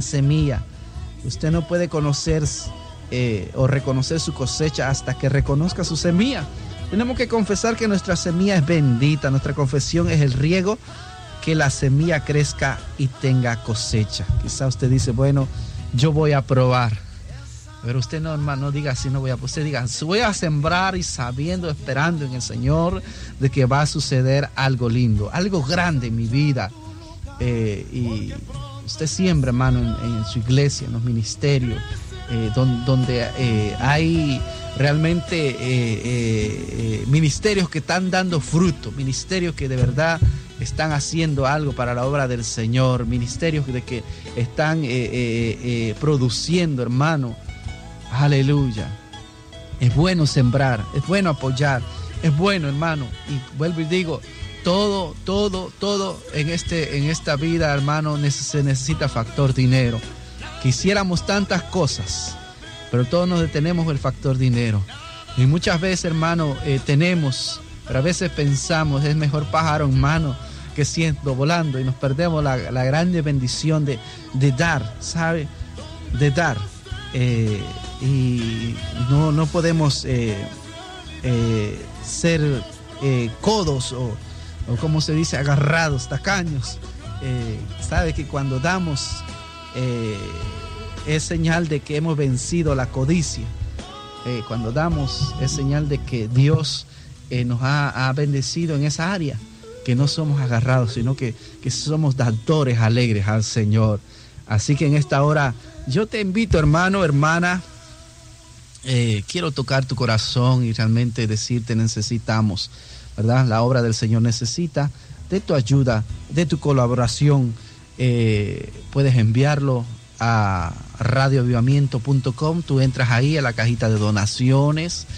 semilla. Usted no puede conocer o reconocer su cosecha hasta que reconozca su semilla. Tenemos que confesar que nuestra semilla es bendita. Nuestra confesión es el riego que la semilla crezca y tenga cosecha. Quizá usted dice, bueno, yo voy a probar. Pero usted no, hermano, no diga así, no voy a. Usted diga, voy a sembrar y sabiendo, esperando en el Señor de que va a suceder algo lindo, algo grande en mi vida. Y usted siembra, hermano, en su iglesia, en los ministerios, donde hay realmente ministerios que están dando fruto, ministerios que de verdad están haciendo algo para la obra del Señor, ministerios de que están produciendo, hermano. Aleluya. Es bueno sembrar, es bueno apoyar, es bueno, hermano. Y vuelvo y digo, todo en esta vida, hermano, se necesita factor dinero. Quisiéramos tantas cosas, pero todos nos detenemos en el factor dinero. Y muchas veces, hermano, tenemos, pero a veces pensamos, es mejor pájaro en mano que ciento volando, y nos perdemos la grande bendición de dar, ¿sabe? De dar. Y no podemos ser codos o como se dice, agarrados, tacaños. Sabe que cuando damos es señal de que hemos vencido la codicia. Cuando damos es señal de que Dios nos ha bendecido en esa área, que no somos agarrados, sino que somos dadores alegres al Señor. Así que en esta hora yo te invito, hermano, hermana, quiero tocar tu corazón y realmente decirte, necesitamos, ¿verdad? La obra del Señor necesita de tu ayuda, de tu colaboración. Puedes enviarlo a radioavivamiento.com. Tú entras ahí a la cajita de donaciones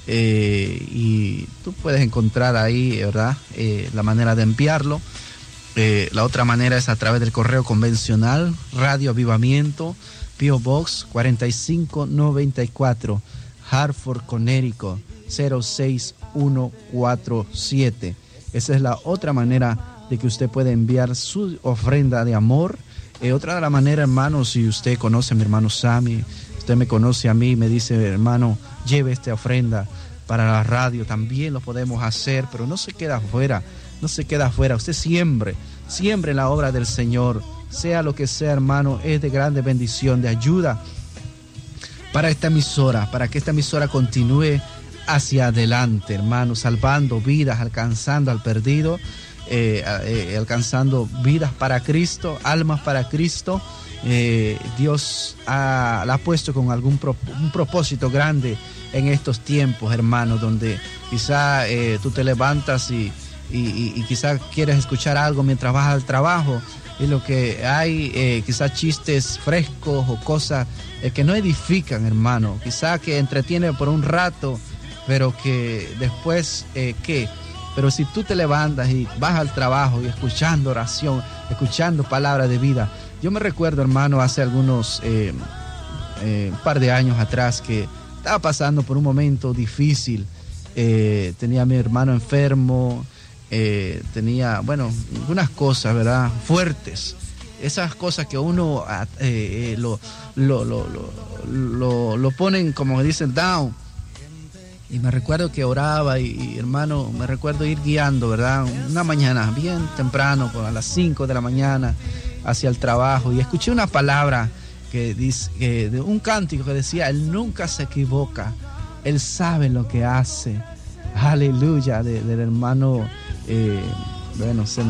y tú puedes encontrar ahí, ¿verdad? La manera de enviarlo. La otra manera es a través del correo convencional, Radio Avivamiento, P.O. Box 4594, Hartford, Connecticut 06147. Esa es la otra manera de que usted puede enviar su ofrenda de amor. Otra de la manera, hermano, si usted conoce a mi hermano Sammy, usted me conoce a mí, me dice, hermano, lleve esta ofrenda para la radio, también lo podemos hacer, pero no se queda afuera. No se queda afuera, usted siempre en la obra del Señor, sea lo que sea, hermano, es de grande bendición, de ayuda para esta emisora, para que esta emisora continúe hacia adelante, hermano, salvando vidas, alcanzando al perdido, alcanzando vidas para Cristo, almas para Cristo. Dios la ha puesto con un propósito grande en estos tiempos, hermano, donde quizá tú te levantas y quizás quieres escuchar algo mientras vas al trabajo, y lo que hay quizás chistes frescos o cosas que no edifican, hermano, quizás que entretiene por un rato, pero que después pero si tú te levantas y vas al trabajo y escuchando oración, escuchando palabras de vida. Yo me recuerdo, hermano, hace algunos un par de años atrás, que estaba pasando por un momento difícil. Tenía a mi hermano enfermo. Tenía, bueno, unas cosas, ¿verdad? Fuertes. Esas cosas que uno lo ponen, como dicen, down. Y me recuerdo que oraba y hermano, me recuerdo ir guiando, ¿verdad? Una mañana, bien temprano, a las 5 de la mañana, hacia el trabajo. Y escuché una palabra que dice, de un cántico que decía, Él nunca se equivoca. Él sabe lo que hace. Aleluya, del hermano... bueno, se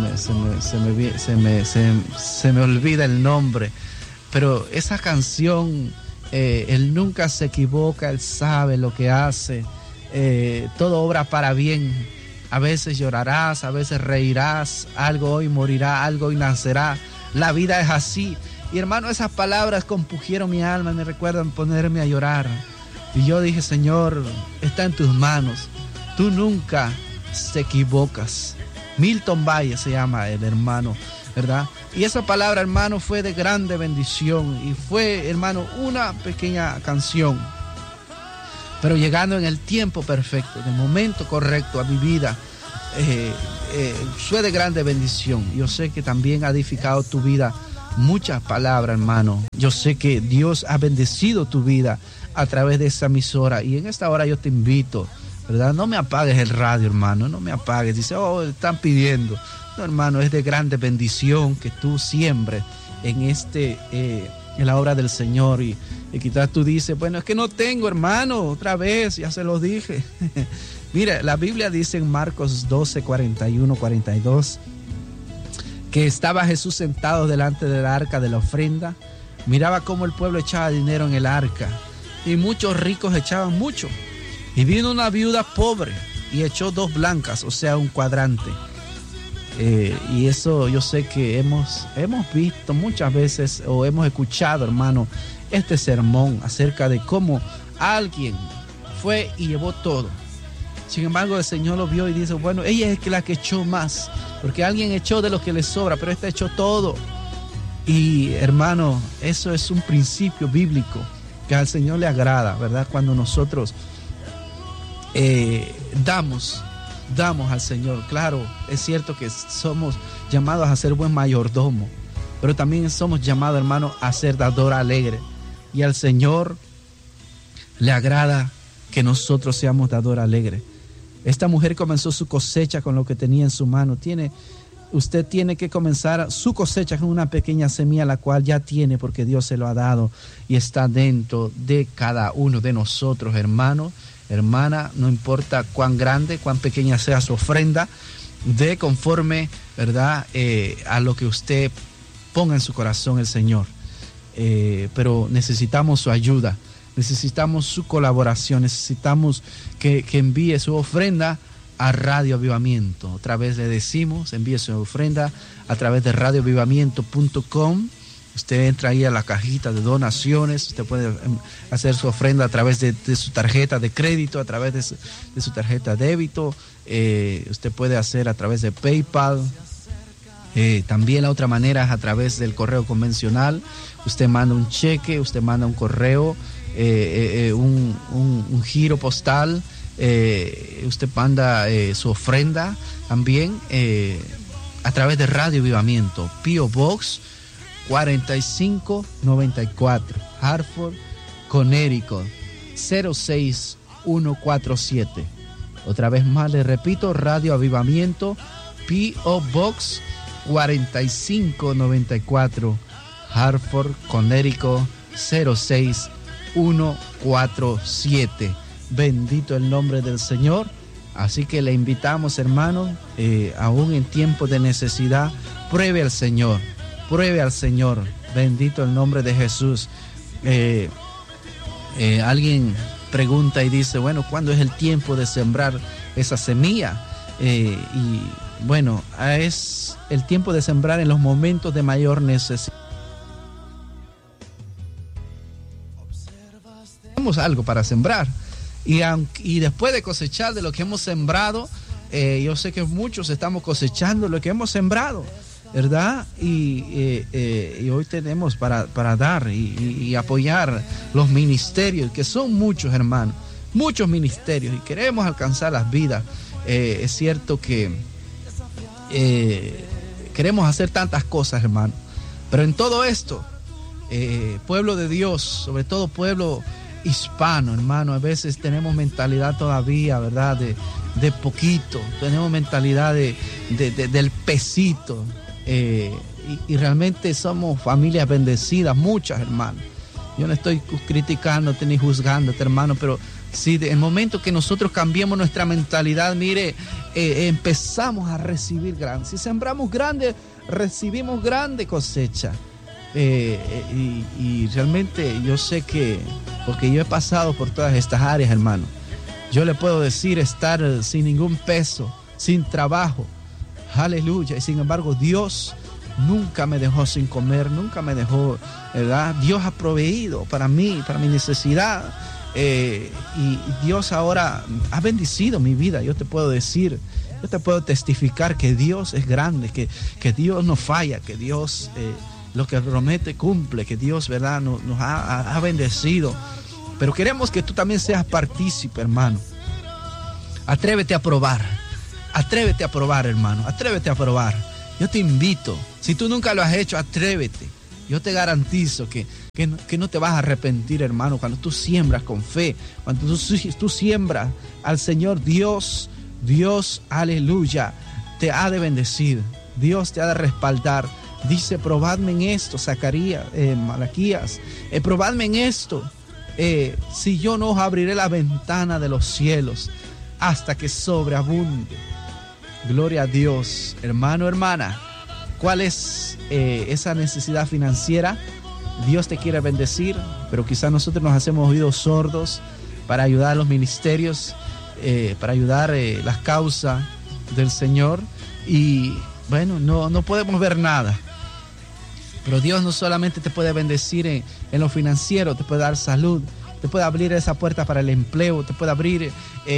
me olvida el nombre, pero esa canción, Él nunca se equivoca, Él sabe lo que hace, todo obra para bien. A veces llorarás, a veces reirás, algo hoy morirá, algo hoy nacerá. La vida es así. Y hermano, esas palabras compugieron mi alma, me recuerdan ponerme a llorar. Y yo dije, Señor, está en tus manos, tú nunca te equivocas. Milton Valle se llama el hermano, ¿verdad? Y esa palabra, hermano, fue de grande bendición y fue, hermano, una pequeña canción, pero llegando en el tiempo perfecto, en el momento correcto a mi vida, fue de grande bendición. Yo sé que también ha edificado tu vida muchas palabras, hermano. Yo sé que Dios ha bendecido tu vida a través de esa emisora, y en esta hora yo te invito, ¿verdad? No me apagues el radio, hermano, no me apagues. Dice, oh, están pidiendo. No, hermano, es de grande bendición que tú siembres en en la obra del Señor, y quizás tú dices, bueno, es que no tengo, hermano, otra vez, ya se los dije. Mira, la Biblia dice en Marcos 12, 41, 42, que estaba Jesús sentado delante del arca de la ofrenda, miraba cómo el pueblo echaba dinero en el arca, y muchos ricos echaban mucho. Y vino una viuda pobre y echó 2 blancas, o sea, un cuadrante. Y eso yo sé que hemos visto muchas veces, o hemos escuchado, hermano, este sermón acerca de cómo alguien fue y llevó todo. Sin embargo, el Señor lo vio y dice, bueno, ella es la que echó más, porque alguien echó de lo que le sobra, pero esta echó todo. Y hermano, eso es un principio bíblico que al Señor le agrada, ¿verdad? Cuando nosotros damos al Señor. Claro, es cierto que somos llamados a ser buen mayordomo, pero también somos llamados, hermano, a ser dador alegre. Y al Señor le agrada que nosotros seamos dador alegre. Esta mujer comenzó su cosecha con lo que tenía en su mano. Usted tiene que comenzar su cosecha con una pequeña semilla, la cual ya tiene, porque Dios se lo ha dado y está dentro de cada uno de nosotros, hermano, hermana. No importa cuán grande, cuán pequeña sea su ofrenda, de conforme, ¿verdad?, a lo que usted ponga en su corazón el Señor. Pero necesitamos su ayuda, necesitamos su colaboración, necesitamos que envíe su ofrenda a Radio Avivamiento. Otra vez le decimos, envíe su ofrenda a través de radioavivamiento.com. Usted entra ahí a la cajita de donaciones, usted puede hacer su ofrenda a través de su tarjeta de crédito, a través de su tarjeta de débito, usted puede hacer a través de PayPal. También la otra manera es a través del correo convencional. Usted manda un cheque, usted manda un correo, un giro postal, usted manda su ofrenda también a través de Radio Avivamiento, P.O. Box 4594, Hartford, Connecticut 06147. Otra vez más le repito, Radio Avivamiento, P.O. Box 4594, Hartford, Connecticut 06147. Bendito el nombre del Señor. Así que le invitamos, hermanos, aún en tiempos de necesidad, pruebe al Señor. Pruebe al Señor. Bendito el nombre de Jesús. Alguien pregunta y dice, bueno, ¿cuándo es el tiempo de sembrar esa semilla? Y bueno, es el tiempo de sembrar en los momentos de mayor necesidad. Tenemos algo para sembrar. Y después de cosechar de lo que hemos sembrado, yo sé que muchos estamos cosechando lo que hemos sembrado, ¿verdad? Y hoy tenemos para dar y apoyar los ministerios, que son muchos, hermanos, muchos ministerios, y queremos alcanzar las vidas. Es cierto que queremos hacer tantas cosas, hermano, pero en todo esto, pueblo de Dios, sobre todo pueblo hispano, hermano, a veces tenemos mentalidad todavía, ¿verdad?, de poquito, tenemos mentalidad del pesito. Y realmente somos familias bendecidas, muchas, hermano. Yo no estoy criticándote ni juzgándote, hermano, pero si en el momento que nosotros cambiamos nuestra mentalidad, mire, empezamos a recibir grande. Si sembramos grande, recibimos grande cosecha. Y realmente yo sé que, porque yo he pasado por todas estas áreas, hermano, yo le puedo decir estar sin ningún peso, sin trabajo. Aleluya. Y sin embargo, Dios nunca me dejó sin comer, nunca me dejó, ¿verdad? Dios ha proveído para mí, para mi necesidad. Y Dios ahora ha bendecido mi vida. Yo te puedo decir, yo te puedo testificar que Dios es grande, que Dios no falla, que Dios lo que promete cumple, que Dios, ¿verdad?, nos ha bendecido. Pero queremos que tú también seas partícipe, hermano. Atrévete a probar. Atrévete a probar, hermano. Atrévete a probar. Yo te invito. Si tú nunca lo has hecho, atrévete. Yo te garantizo que no te vas a arrepentir, hermano, cuando tú siembras con fe, cuando tú siembras al Señor. Dios, aleluya, te ha de bendecir, Dios te ha de respaldar. Dice, probadme en esto, Malaquías, probadme en esto, si yo no os abriré la ventana de los cielos hasta que sobreabunde. Gloria a Dios, hermano, hermana. ¿Cuál es esa necesidad financiera? Dios te quiere bendecir, pero quizás nosotros nos hacemos oídos sordos para ayudar a los ministerios, para ayudar las causas del Señor. Y bueno, no podemos ver nada. Pero Dios no solamente te puede bendecir en lo financiero, te puede dar salud, te puede abrir esa puerta para el empleo, te puede abrir,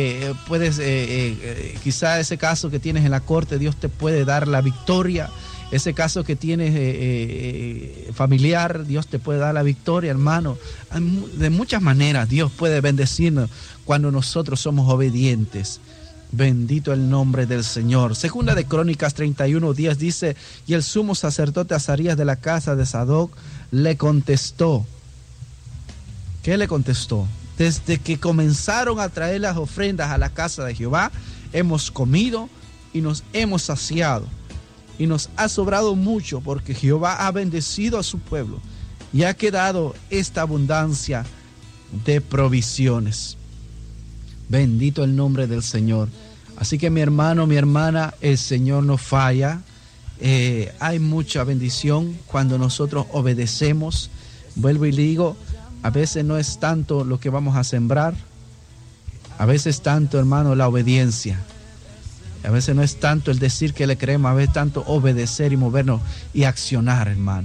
quizá ese caso que tienes en la corte, Dios te puede dar la victoria. Ese caso que tienes familiar, Dios te puede dar la victoria, hermano. De muchas maneras Dios puede bendecirnos cuando nosotros somos obedientes. Bendito el nombre del Señor. Segunda de Crónicas 31:10 dice, y el sumo sacerdote Azarías de la casa de Sadoc le contestó. ¿Qué le contestó? Desde que comenzaron a traer las ofrendas a la casa de Jehová, hemos comido y nos hemos saciado. Y nos ha sobrado mucho, porque Jehová ha bendecido a su pueblo y ha quedado esta abundancia de provisiones. Bendito el nombre del Señor. Así que mi hermano, mi hermana, el Señor no falla. Hay mucha bendición cuando nosotros obedecemos. Vuelvo y digo, a veces no es tanto lo que vamos a sembrar, a veces tanto, hermano, la obediencia. A veces no es tanto el decir que le creemos, a veces tanto obedecer y movernos y accionar, hermano.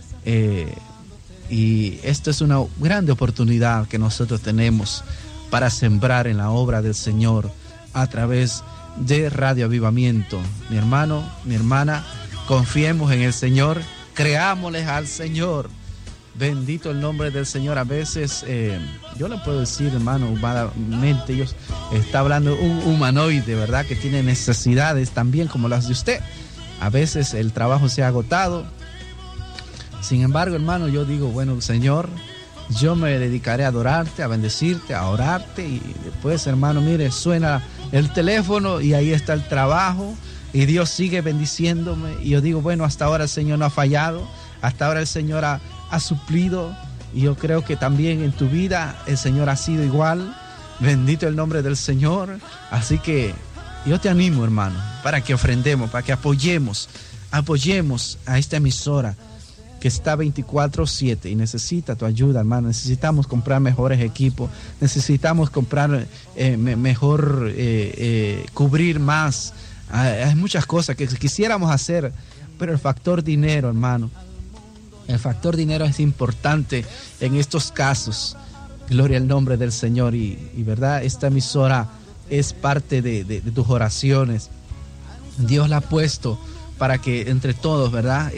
Y esto es una grande oportunidad que nosotros tenemos para sembrar en la obra del Señor a través de Radio Avivamiento. Mi hermano, mi hermana, confiemos en el Señor, creámosles al Señor. Bendito el nombre del Señor. A veces, yo le puedo decir, hermano, humanamente, Dios está hablando un humanoide, ¿verdad? Que tiene necesidades también como las de usted. A veces el trabajo se ha agotado. Sin embargo, hermano, yo digo, bueno, Señor, yo me dedicaré a adorarte, a bendecirte, a orarte. Y después, hermano, mire, suena el teléfono y ahí está el trabajo. Y Dios sigue bendiciéndome. Y yo digo, bueno, hasta ahora el Señor no ha fallado. Hasta ahora el Señor ha suplido, y yo creo que también en tu vida el Señor ha sido igual. Bendito el nombre del Señor. Así que yo te animo, hermano, para que ofrendemos, para que apoyemos a esta emisora que está 24/7 y necesita tu ayuda, hermano. Necesitamos comprar mejores equipos, necesitamos comprar mejor, cubrir más. Hay muchas cosas que quisiéramos hacer, pero el factor dinero, hermano, el factor dinero es importante en estos casos. Gloria al nombre del Señor. Y verdad, esta emisora es parte de tus oraciones. Dios la ha puesto para que entre todos, ¿verdad?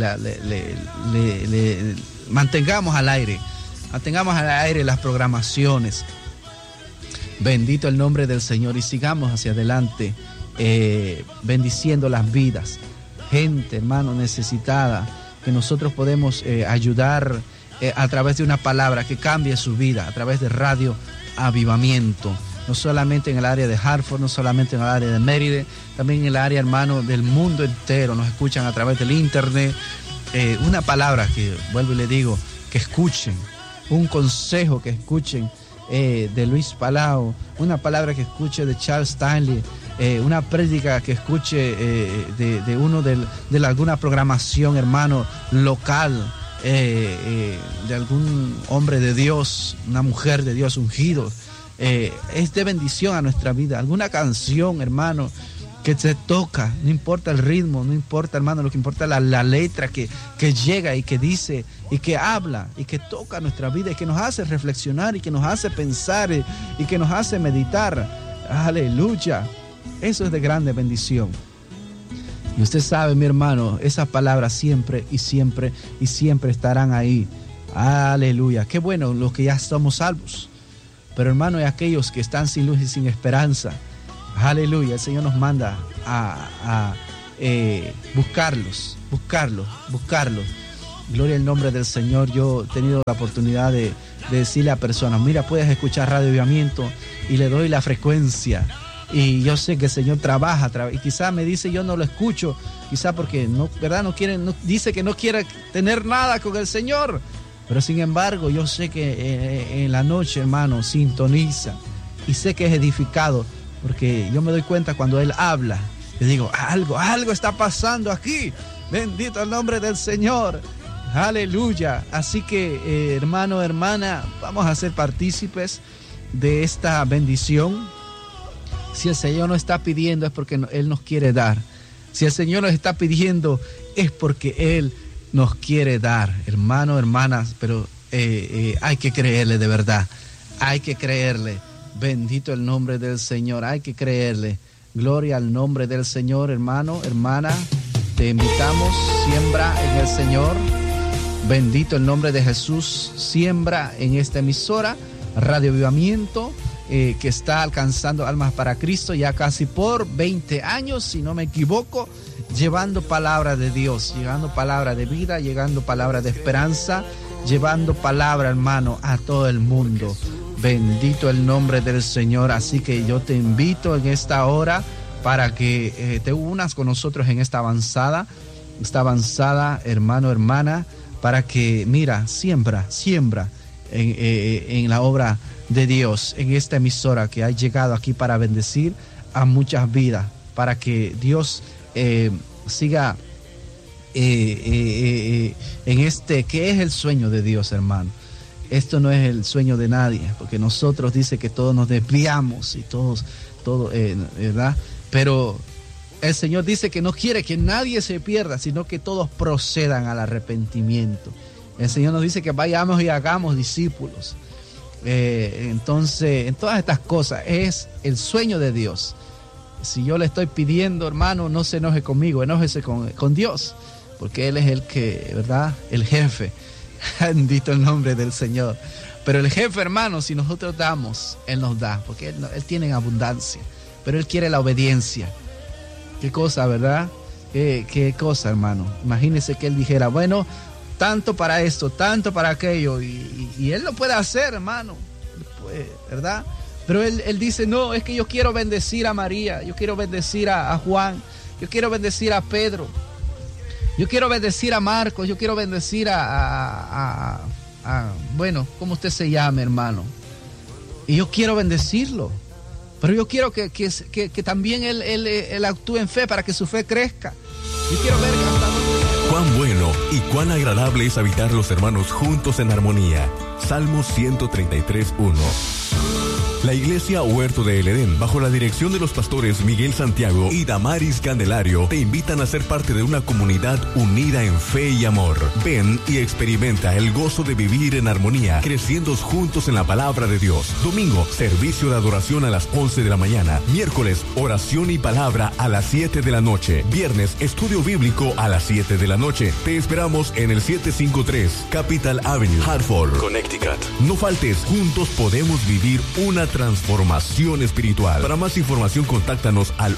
Mantengamos al aire las programaciones. Bendito el nombre del Señor, y sigamos hacia adelante, bendiciendo las vidas. Gente, hermano, necesitada, que nosotros podemos ayudar a través de una palabra que cambie su vida, a través de Radio Avivamiento. No solamente en el área de Hartford, no solamente en el área de Mérida, también en el área, hermano, del mundo entero. Nos escuchan a través del internet. Una palabra que, vuelvo y le digo, que escuchen. Un consejo que escuchen de Luis Palau. Una palabra que escuche de Charles Stanley. Una prédica que escuche de uno de alguna programación, hermano, local. De algún hombre de Dios, una mujer de Dios ungido. Es de bendición a nuestra vida. Alguna canción, hermano, que se toca, no importa el ritmo, no importa, hermano, lo que importa es la letra que llega y que dice y que habla y que toca nuestra vida y que nos hace reflexionar y que nos hace pensar y que nos hace meditar. Aleluya. Eso es de grande bendición. Y usted sabe, mi hermano, esas palabras siempre y siempre y siempre estarán ahí. Aleluya. Qué bueno los que ya somos salvos. Pero, hermano, hay aquellos que están sin luz y sin esperanza. Aleluya. El Señor nos manda a buscarlos. Gloria al nombre del Señor. Yo he tenido la oportunidad de decirle a personas, mira, puedes escuchar Radio Avivamiento, y le doy la frecuencia. Y yo sé que el Señor trabaja, y quizás me dice, yo no lo escucho, quizás porque no, ¿verdad? Dice que no quiere tener nada con el Señor. Pero sin embargo, yo sé que en la noche, hermano, sintoniza, y sé que es edificado, porque yo me doy cuenta cuando Él habla, y digo, algo está pasando aquí. Bendito el nombre del Señor. Aleluya. Así que, hermano, hermana, vamos a ser partícipes de esta bendición. Si el Señor nos está pidiendo es porque Él nos quiere dar. Si el Señor nos está pidiendo es porque Él nos quiere dar, hermano, hermanas, pero hay que creerle de verdad. Hay que creerle. Bendito el nombre del Señor. Hay que creerle. Gloria al nombre del Señor, hermano, hermana. Te invitamos, siembra en el Señor. Bendito el nombre de Jesús. Siembra en esta emisora, Radio Avivamiento, que está alcanzando almas para Cristo ya casi por 20 años, si no me equivoco, llevando palabra de Dios, llevando palabra de vida, llevando palabra de esperanza, llevando palabra, hermano, a todo el mundo. Bendito el nombre del Señor. Así que yo te invito en esta hora para que te unas con nosotros en esta avanzada, hermano, hermana, para que, mira, siembra en la obra de Dios, en esta emisora que ha llegado aquí para bendecir a muchas vidas, para que Dios siga en este, que es el sueño de Dios, hermano. Esto no es el sueño de nadie, porque nosotros dice que todos nos desviamos y todo, ¿verdad? Pero el Señor dice que no quiere que nadie se pierda, sino que todos procedan al arrepentimiento. El Señor nos dice que vayamos y hagamos discípulos. Entonces, en todas estas cosas es el sueño de Dios. Si yo le estoy pidiendo, hermano, no se enoje conmigo, enójese con Dios, porque Él es el que, ¿verdad? El jefe. Bendito el nombre del Señor. Pero el jefe, hermano, si nosotros damos, Él nos da, porque Él tiene abundancia, pero Él quiere la obediencia. Qué cosa, ¿verdad? Qué cosa, hermano. Imagínese que Él dijera, bueno, tanto para esto, tanto para aquello, y Él lo puede hacer, hermano, ¿verdad? Pero él dice, no, es que yo quiero bendecir a María, yo quiero bendecir a Juan, yo quiero bendecir a Pedro, yo quiero bendecir a Marcos, yo quiero bendecir a bueno, como usted se llame, hermano. Y yo quiero bendecirlo, pero yo quiero que también él actúe en fe para que su fe crezca. Yo quiero ver que hasta dónde... Cuán bueno y cuán agradable es habitar los hermanos juntos en armonía. Salmos 133:1. La Iglesia Huerto de El Edén, bajo la dirección de los pastores Miguel Santiago y Damaris Candelario, te invitan a ser parte de una comunidad unida en fe y amor. Ven y experimenta el gozo de vivir en armonía, creciendo juntos en la palabra de Dios. Domingo, servicio de adoración a las 11 de la mañana. Miércoles, oración y palabra a las 7 de la noche. Viernes, estudio bíblico a las 7 de la noche. Te esperamos en el 753 Capital Avenue, Hartford, Connecticut. No faltes, juntos podemos vivir una transformación espiritual. Para más información, contáctanos al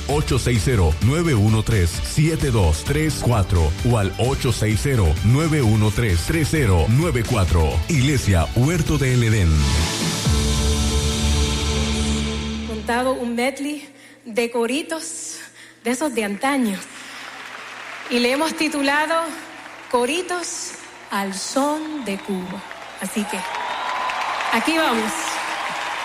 860-913-7234 o al 860-913-3094. Iglesia Huerto de El Edén. Montado un medley de coritos de esos de antaño, y le hemos titulado Coritos al son de Cuba. Así que aquí vamos.